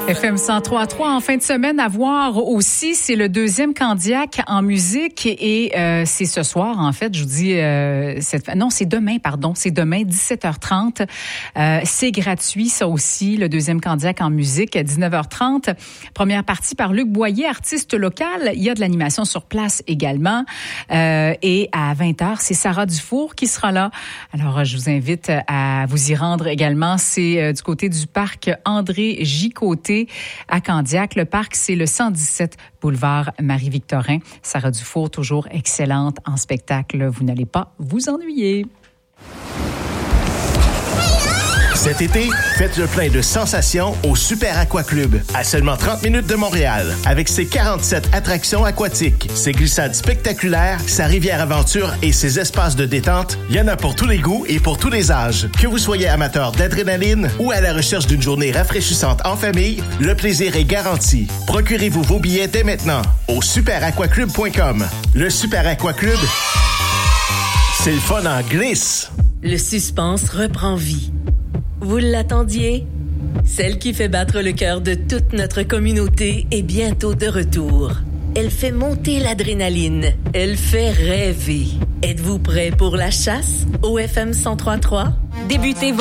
FM 103.3 en fin de semaine à voir aussi, c'est le deuxième Candiac en musique et c'est ce soir en fait, je vous dis c'est demain 17h30. C'est gratuit ça aussi, le deuxième Candiac en musique à 19h30. Première partie par Luc Boyer, artiste local, il y a de l'animation sur place également et à 20h, c'est Sarah Dufour qui sera là. Alors je vous invite à vous y rendre également, c'est du côté du parc André J. Côté à Candiac. Le parc, c'est le 117 boulevard Marie-Victorin. Sarah Dufour, toujours excellente en spectacle. Vous n'allez pas vous ennuyer. Cet été, faites le plein de sensations au Super Aqua Club, à seulement 30 minutes de Montréal. Avec ses 47 attractions aquatiques, ses glissades spectaculaires, sa rivière aventure et ses espaces de détente, il y en a pour tous les goûts et pour tous les âges. Que vous soyez amateur d'adrénaline ou à la recherche d'une journée rafraîchissante en famille, le plaisir est garanti. Procurez-vous vos billets dès maintenant au superaquaclub.com. Le Super Aqua Club, c'est le fun en glisse. Le suspense reprend vie. Vous l'attendiez? Celle qui fait battre le cœur de toute notre communauté est bientôt de retour. Elle fait monter l'adrénaline. Elle fait rêver. Êtes-vous prêt pour la chasse au FM 103.3? Débutez votre